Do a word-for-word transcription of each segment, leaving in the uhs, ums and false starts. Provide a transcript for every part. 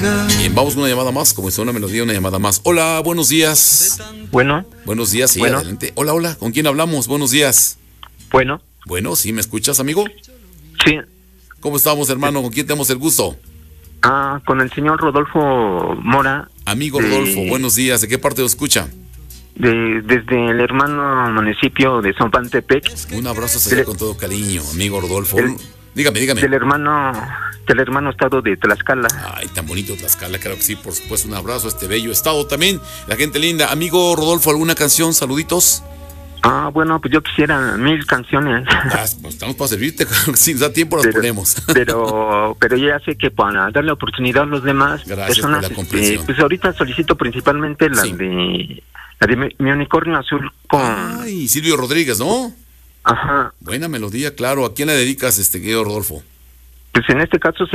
Bien, vamos con una llamada más, como es una melodía, una llamada más. Hola, buenos días. Bueno. Buenos días, sí, bueno. adelante. Hola, hola, ¿con quién hablamos? Buenos días. Bueno. Bueno, ¿sí me escuchas, amigo? Sí. ¿Cómo estamos, hermano? ¿Con quién tenemos el gusto? Ah, con el señor Rodolfo Mora. Amigo de, Rodolfo, buenos días. ¿De qué parte lo escucha? De, desde el hermano municipio de Zompantepec. Un abrazo sería del, con todo cariño, amigo Rodolfo. Del, dígame, dígame. Del hermano, del hermano estado de Tlaxcala. Ay, tan bonito Tlaxcala, claro que sí, por supuesto. Un abrazo a este bello estado también. La gente linda. Amigo Rodolfo, ¿alguna canción? Saluditos. Ah, bueno, pues yo quisiera mil canciones. Ah, pues estamos para servirte, si nos da tiempo las pero, ponemos. Pero pero yo ya sé que para darle oportunidad a los demás Gracias personas, por la comprensión. Este, pues ahorita solicito principalmente la Sí. de la de mi, mi unicornio azul con... Ay, Silvio Rodríguez, ¿no? Ajá. Buena melodía, claro. ¿A quién la dedicas, este querido Rodolfo? Pues en este caso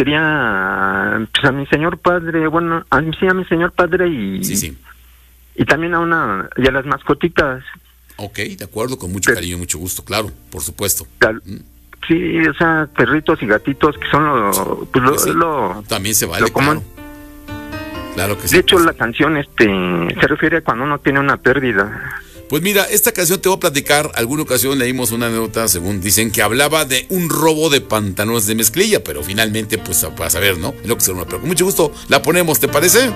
sería pues a mi señor padre, bueno, a mí sí, a mi señor padre y... Sí, sí. Y también a una, y a las mascotitas. Ok, de acuerdo, con mucho Pero, cariño y mucho gusto, claro, por supuesto. Tal, sí, o sea, perritos y gatitos que son lo... Pues lo, Pues sí, lo también se vale, lo común. claro. Claro que sí. De hecho, pues. la canción este se refiere a cuando uno tiene una pérdida. Pues mira, esta canción te voy a platicar. Alguna ocasión leímos una anécdota, según dicen, que hablaba de un robo de pantalones de mezclilla, pero finalmente, pues para saber, ¿no? Es lo que se llama. Pero con mucho gusto la ponemos, ¿te parece?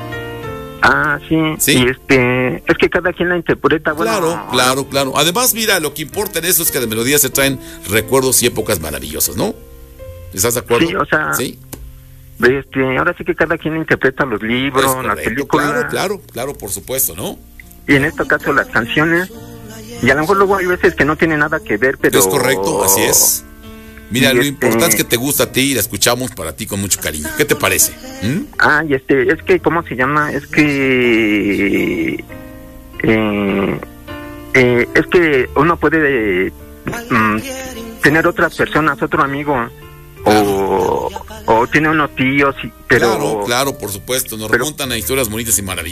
Ah, sí. Sí. Y este, es que cada quien la interpreta, bueno. Claro, claro, claro. Además, mira, lo que importa en eso es que de melodías se traen recuerdos y épocas maravillosas, ¿no? ¿Estás de acuerdo? Sí, o sea, sí. Este, ahora sí que cada quien interpreta los libros, Es correcto, las películas. Claro, claro, claro, por supuesto, ¿no? Y en este caso las canciones. Y a lo mejor luego hay veces que no tiene nada que ver, pero... Es correcto, así es. Mira, y lo este... importante es que te gusta a ti y la escuchamos para ti con mucho cariño. ¿Qué te parece? ¿Mm? Ah, y este, es que, ¿cómo se llama? Es que... Eh, eh, es que uno puede eh, mm, tener otras personas, otro amigo, o, o tiene unos tíos, pero... Claro, claro, por supuesto. Nos pero, remontan a historias bonitas y maravillosas.